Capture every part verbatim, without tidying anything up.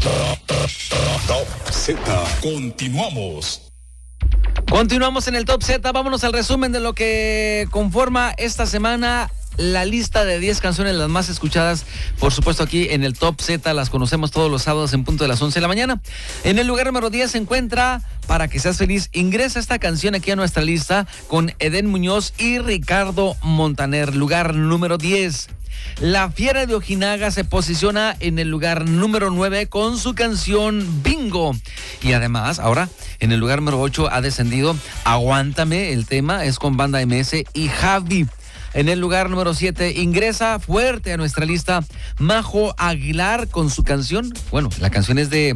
Top Z. Continuamos. Continuamos en el Top Z. Vámonos al resumen de lo que conforma esta semana la lista de diez canciones las más escuchadas, por supuesto aquí en el Top Z, las conocemos todos los sábados en punto de las once de la mañana. En el lugar número diez se encuentra Para que seas feliz. Ingresa esta canción aquí a nuestra lista con Edén Muñoz y Ricardo Montaner. Lugar número diez. La Fiera de Ojinaga se posiciona en el lugar número nueve con su canción Bingo. Y además, ahora en el lugar número ocho ha descendido Aguántame, el tema es con Banda M S y Javi. En el lugar número siete ingresa fuerte a nuestra lista Majo Aguilar con su canción. Bueno, la canción es de,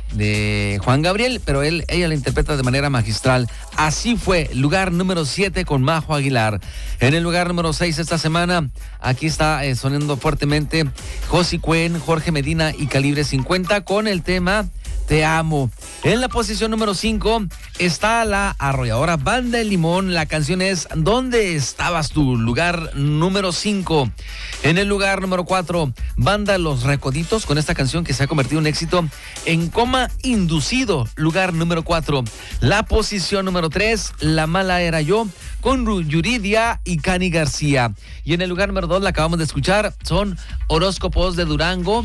de Juan Gabriel, pero él, ella la interpreta de manera magistral. Así fue, lugar número siete con Majo Aguilar. En el lugar número seis esta semana, aquí está eh, sonando fuertemente Josi Cuen, Jorge Medina y Calibre cincuenta con el tema Te Amo. En la posición número cinco está la arrolladora Banda El Limón. La canción es ¿Dónde estabas tú? Lugar número cinco. En el lugar número cuatro, Banda Los Recoditos con esta canción que se ha convertido en un éxito, En Coma Inducido. Lugar número cuatro. La posición número tres, La Mala Era Yo con Yuridia y Cani García. Y en el lugar número dos, la acabamos de escuchar, son Horóscopos de Durango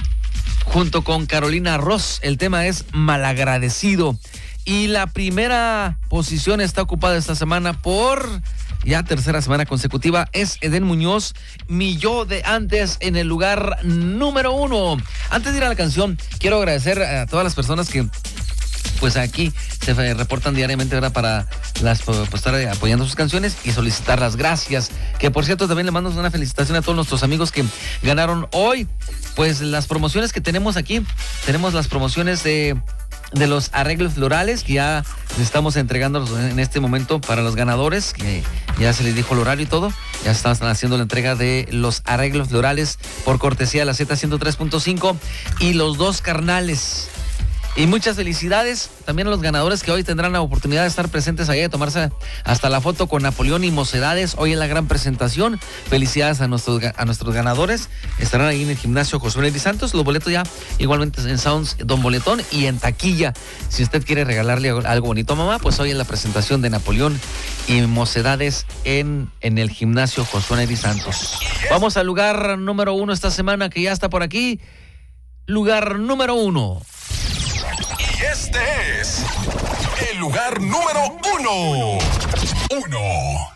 junto con Carolina Ross. El tema es Malagradecido. Y la primera posición está ocupada esta semana por ya tercera semana consecutiva. Es Edén Muñoz, Mi Yo de Antes, en el lugar número uno. Antes de ir a la canción, quiero agradecer a todas las personas que pues aquí se reportan diariamente, ¿verdad? Para las, pues, estar apoyando sus canciones y solicitar las gracias. Que por cierto, también le mando una felicitación a todos nuestros amigos que ganaron hoy. Pues las promociones que tenemos aquí, tenemos las promociones de, de los arreglos florales que ya estamos entregando en este momento para los ganadores, que ya se les dijo el horario y todo. Ya están haciendo la entrega de los arreglos florales por cortesía de la Z ciento tres punto cinco y Los Dos Carnales. Y muchas felicidades también a los ganadores que hoy tendrán la oportunidad de estar presentes ahí, de tomarse hasta la foto con Napoleón y Mocedades hoy en la gran presentación. Felicidades a nuestros, a nuestros ganadores. Estarán ahí en el gimnasio Josué Neri Santos. Los boletos ya igualmente en Sounds Don Boletón y en taquilla. Si usted quiere regalarle algo bonito a mamá, pues hoy en la presentación de Napoleón y Mocedades en, en el gimnasio Josué Neri Santos. Vamos al lugar número uno esta semana que ya está por aquí. Lugar número uno. Este es el lugar número uno. Uno.